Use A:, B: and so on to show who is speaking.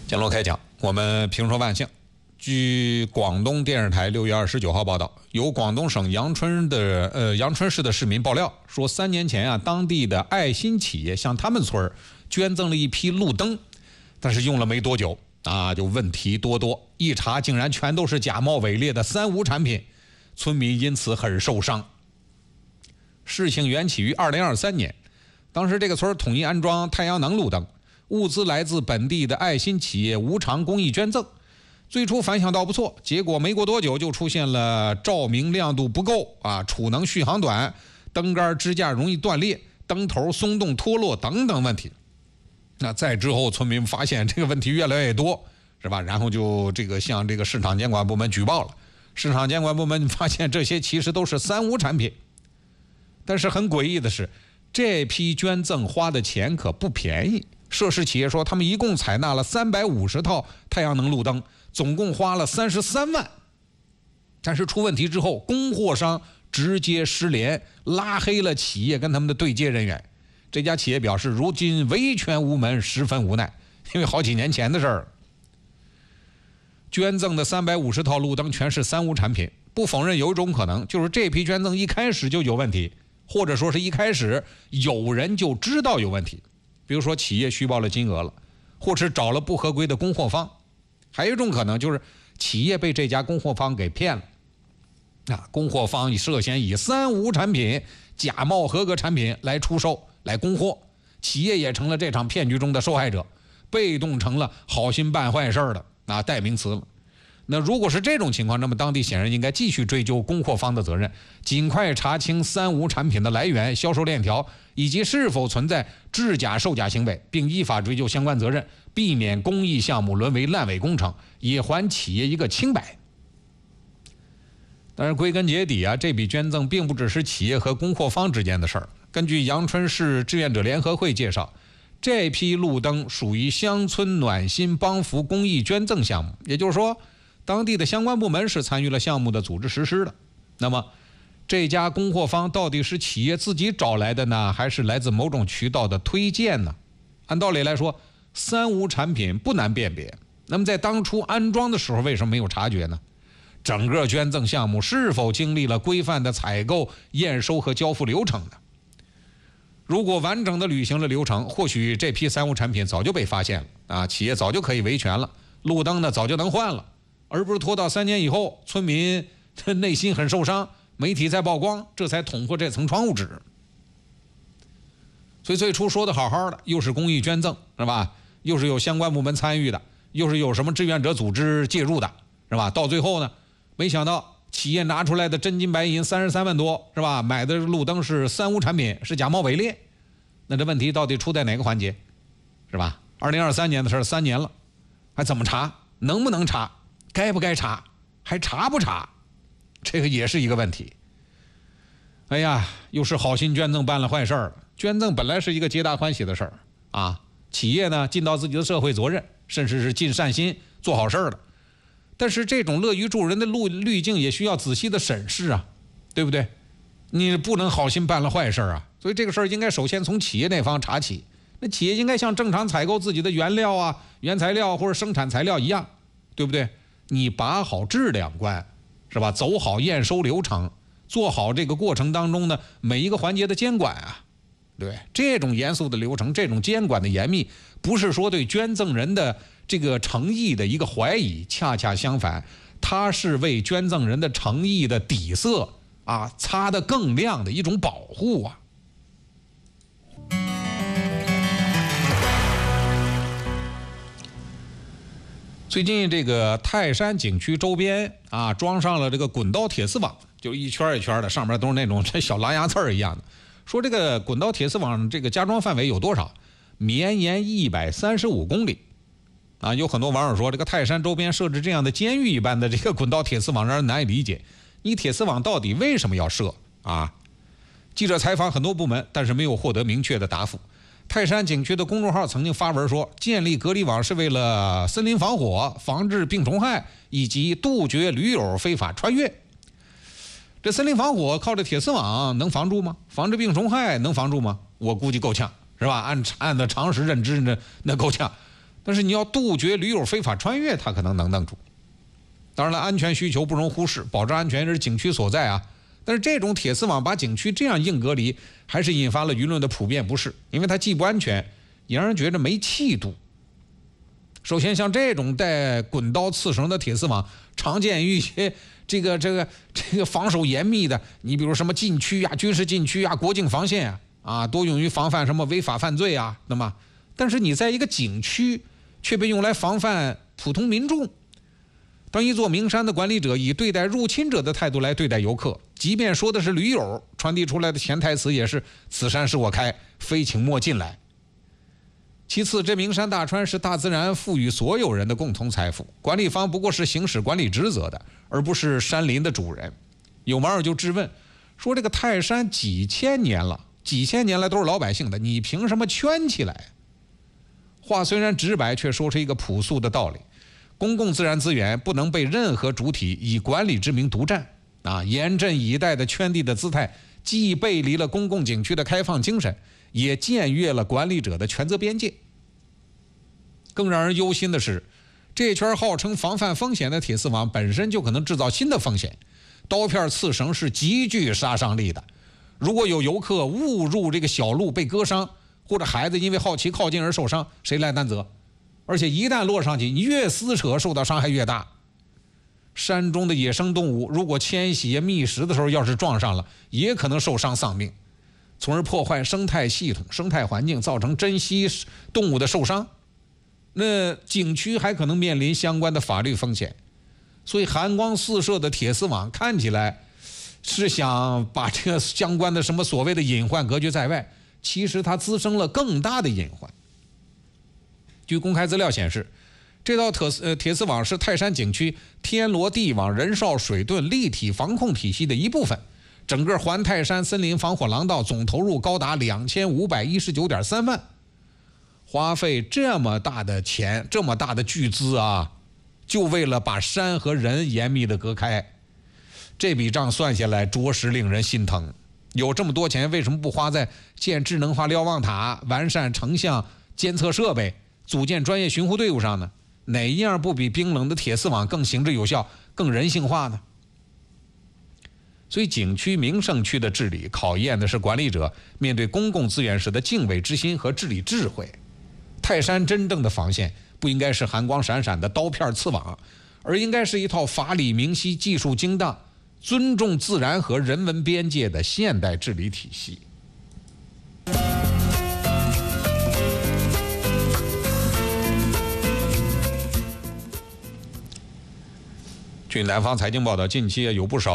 A: 江罗开讲，我们评说万象。据广东电视台6月29号报道，由广东省阳春市的市民爆料说，3年前啊，当地的爱心企业向他们村捐赠了一批路灯，但是用了没多久啊，就问题多多，一查竟然全都是假冒伪劣的三无产品，村民因此很受伤。事情缘起于2023年，当时这个村统一安装太阳能路灯，物资来自本地的爱心企业无偿公益捐赠。最初反响倒不错，结果没过多久就出现了照明亮度不够啊，储能续航短，灯杆支架容易断裂，灯头松动脱落等等问题。那再之后村民发现这个问题越来越多，是吧？然后就向这个市场监管部门举报了。市场监管部门发现这些其实都是三无产品。但是很诡异的是，这批捐赠花的钱可不便宜。涉事企业说，他们一共采纳了350套太阳能路灯，总共花了33万。但是出问题之后，供货商直接失联，拉黑了企业跟他们的对接人员。这家企业表示，如今维权无门，十分无奈，因为好几年前的事儿。捐赠的350套路灯全是三无产品，不否认有一种可能，就是这批捐赠一开始就有问题，或者说是一开始有人就知道有问题。比如说企业虚报了金额了，或是找了不合规的供货方。还有一种可能就是企业被这家供货方给骗了，供货方涉嫌以三无产品、假冒合格产品来出售来供货，企业也成了这场骗局中的受害者，被动成了好心办坏事的代名词了。那如果是这种情况，那么当地显然应该继续追究供货方的责任，尽快查清三无产品的来源、销售链条以及是否存在制假售假行为，并依法追究相关责任，避免公益项目沦为烂尾工程，也还企业一个清白。但是归根结底这笔捐赠并不只是企业和供货方之间的事儿。根据阳春市志愿者联合会介绍，这批路灯属于乡村暖心帮扶公益捐赠项目，也就是说当地的相关部门是参与了项目的组织实施的。那么这家供货方到底是企业自己找来的呢，还是来自某种渠道的推荐呢？按道理来说，三无产品不难辨别，那么在当初安装的时候为什么没有察觉呢？整个捐赠项目是否经历了规范的采购、验收和交付流程呢？如果完整的履行了流程，或许这批三无产品早就被发现了企业早就可以维权了，路灯呢早就能换了，而不是拖到3年以后，村民内心很受伤，媒体在曝光，这才捅破这层窗户纸。所以最初说的好好的，又是公益捐赠，是吧？又是有相关部门参与的，又是有什么志愿者组织介入的，是吧？到最后呢，没想到企业拿出来的真金白银33万多，是吧？买的路灯是三无产品，是假冒伪劣。那这问题到底出在哪个环节，是吧？2023年的事，3年了，还怎么查？能不能查？该不该查？还查不查？这个也是一个问题。哎呀，又是好心捐赠办了坏事了。捐赠本来是一个皆大欢喜的事儿企业呢尽到自己的社会责任，甚至是尽善心做好事的。但是这种乐于助人的滤镜也需要仔细的审视对不对？你不能好心办了坏事所以这个事儿应该首先从企业那方查起。那企业应该像正常采购自己的原料原材料或者生产材料一样，对不对？你把好质量关，是吧？走好验收流程，做好这个过程当中的每一个环节的监管对，这种严肃的流程，这种监管的严密，不是说对捐赠人的这个诚意的一个怀疑，恰恰相反，它是为捐赠人的诚意的底色擦得更亮的一种保护最近这个泰山景区周边装上了这个滚刀铁丝网，就一圈一圈的，上面都是那种小狼牙刺一样的。说这个滚刀铁丝网这个加装范围有多少？绵延135公里有很多网友说，这个泰山周边设置这样的监狱一般的这个滚刀铁丝网让人难以理解，你铁丝网到底为什么要设记者采访很多部门，但是没有获得明确的答复。泰山景区的公众号曾经发文说，建立隔离网是为了森林防火、防治病虫害以及杜绝驴友非法穿越。这森林防火靠着铁丝网能防住吗？防治病虫害能防住吗？我估计够呛，是吧？按照常识认知那够呛。 但是你要杜绝驴友非法穿越，它可能能住。当然了，安全需求不容忽视，保障安全是景区所在啊。但是这种铁丝网把景区这样硬隔离，还是引发了舆论的普遍不适，因为它既不安全，也让人觉得没气度。首先，像这种带滚刀刺绳的铁丝网，常见于一些这个防守严密的，你比如什么禁区啊、军事禁区啊、国境防线啊，多用于防范什么违法犯罪啊。那么，但是你在一个景区却被用来防范普通民众。当一座名山的管理者以对待入侵者的态度来对待游客，即便说的是驴友，传递出来的潜台词也是此山是我开，非请莫进来。其次，这名山大川是大自然赋予所有人的共同财富，管理方不过是行使管理职责的，而不是山林的主人。有网友就质问说，这个泰山几千年来都是老百姓的，你凭什么圈起来？话虽然直白，却说出一个朴素的道理：公共自然资源不能被任何主体以管理之名独占啊！严阵以待的圈地的姿态，既背离了公共景区的开放精神，也僭越了管理者的权责边界。更让人忧心的是，这圈号称防范风险的铁丝网本身就可能制造新的风险。刀片刺绳是极具杀伤力的，如果有游客误入这个小路被割伤，或者孩子因为好奇靠近而受伤，谁来担责？而且一旦落上去，你越撕扯，受到伤害越大。山中的野生动物如果迁徙觅食的时候要是撞上了，也可能受伤丧命，从而破坏生态系统、生态环境，造成珍稀动物的受伤。那景区还可能面临相关的法律风险。所以寒光四射的铁丝网看起来是想把这个相关的什么所谓的隐患隔绝在外，其实它滋生了更大的隐患。据公开资料显示，这道铁丝网是泰山景区天罗地网人哨水盾立体防控体系的一部分。整个环泰山森林防火廊道总投入高达2519.3万，花费这么大的钱，这么大的巨资啊，就为了把山和人严密的隔开。这笔账算下来着实令人心疼。有这么多钱，为什么不花在建智能化瞭望塔、完善成像监测设备、组建专业巡护队伍上呢？哪一样不比冰冷的铁丝网更行之有效、更人性化呢？所以景区名胜区的治理考验的是管理者面对公共资源时的敬畏之心和治理智慧。泰山真正的防线不应该是寒光闪闪的刀片刺网，而应该是一套法理明晰、技术精当、尊重自然和人文边界的现代治理体系。据南方财经报道，近期有不少